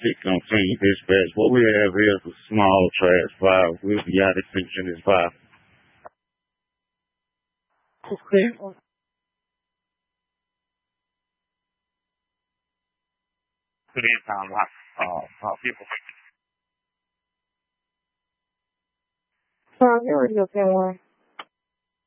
Team Dispatch. What we have here is a small trash fire. We'll be out extinction this fire. Okay. Today's time, people. So, you're already okay, one.